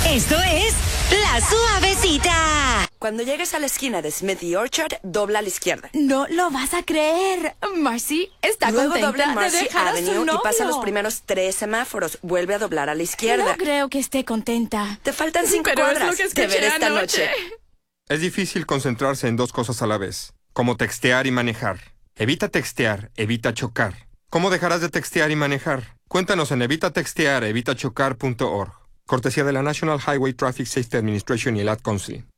Esto es La Suavecita. Cuando llegues a la esquina de Smith y Orchard, dobla a la izquierda. No lo vas a creer. Marcy está Luego contenta dobla en de Marcy dejar a su Avenue y novio. pasa los primeros 3 semáforos. Vuelve a doblar a la izquierda. No creo que esté contenta. Te faltan 5 Pero es cuadras. lo que Te veré escuché esta anoche. noche. Es difícil concentrarse en dos cosas a la vez, como textear y manejar. Evita textear, evita chocar. ¿Cómo dejarás de textear y manejar? Cuéntanos en evitatextear, evitachocar.org. Cortesía de la National Highway Traffic Safety Administration y el Ad Council.